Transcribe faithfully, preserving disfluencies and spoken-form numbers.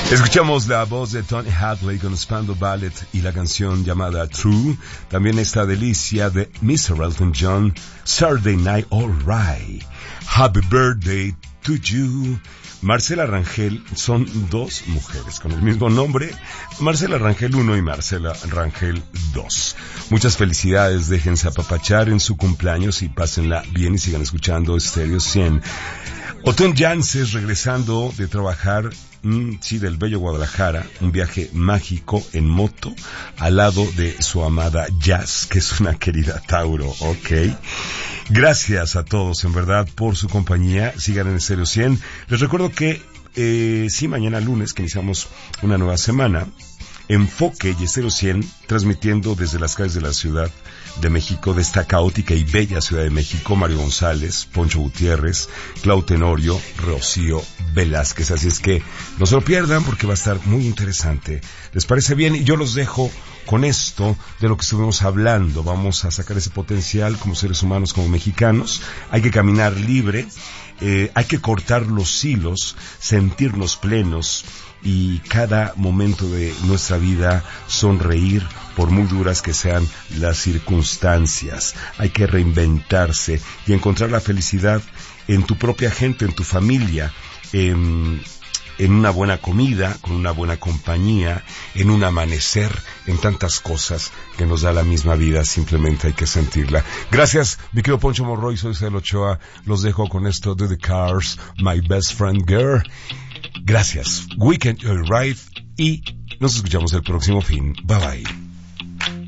Escuchamos la voz de Tony Hadley con Spandau Ballet y la canción llamada True. También esta delicia de mister Elton John, Saturday Night Alright. Happy Birthday to You. Marcela Rangel, son dos mujeres con el mismo nombre, Marcela Rangel uno y Marcela Rangel dos. Muchas felicidades, déjense apapachar en su cumpleaños y pásenla bien y sigan escuchando Stereo cien. Otón Janses regresando de trabajar, mm, sí, del bello Guadalajara, un viaje mágico en moto al lado de su amada Jazz, que es una querida Tauro, ok. Gracias a todos, en verdad, por su compañía. Sigan en Stereo cien. Les recuerdo que, eh, sí, mañana lunes, que iniciamos una nueva semana, Enfoque y Stereo cien, transmitiendo desde las calles de la Ciudad de México, de esta caótica y bella Ciudad de México, Mario González, Poncho Gutiérrez, Clau Tenorio, Rocío Velázquez. Así es que no se lo pierdan porque va a estar muy interesante. ¿Les parece bien? Y yo los dejo con esto de lo que estuvimos hablando. Vamos a sacar ese potencial como seres humanos, como mexicanos. Hay que caminar libre, eh, hay que cortar los hilos, sentirnos plenos y cada momento de nuestra vida sonreír, por muy duras que sean las circunstancias. Hay que reinventarse y encontrar la felicidad en tu propia gente, en tu familia, en, en una buena comida, con una buena compañía, en un amanecer, en tantas cosas que nos da la misma vida. Simplemente hay que sentirla. Gracias, mi querido Poncho Morroy, soy Cel Ochoa. Los dejo con esto de The Cars, My Best Friend Girl. Gracias. Weekend Joyride y nos escuchamos el próximo fin. Bye bye.